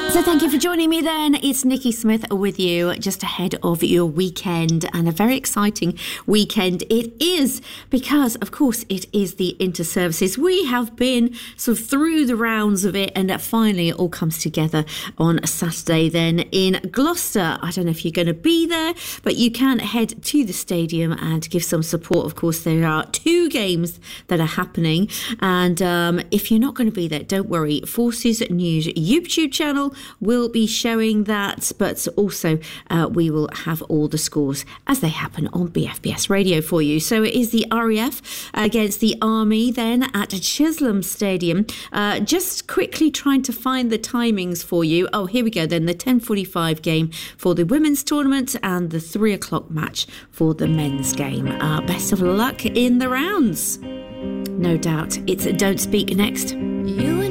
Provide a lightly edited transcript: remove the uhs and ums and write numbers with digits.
So thank you for joining me then. It's Nikki Smith with you just ahead of your weekend, and a very exciting weekend it is because, of course, it is the Inter-Services. We have been sort of through the rounds of it, and finally it all comes together on Saturday then in Gloucester. I don't know if you're going to be there, but you can head to the stadium and give some support. Of course, there are 2 games that are happening, and if you're not going to be there, don't worry. Forces News YouTube channel will be showing that, but also we will have all the scores as they happen on BFBS Radio for you. So it is the RAF against the Army then at Chisholm Stadium. Just quickly trying to find the timings for you. Oh, here we go then. The 10:45 game for the women's tournament and the 3 o'clock match for the men's game. Best of luck in the rounds. No doubt. It's Don't Speak next.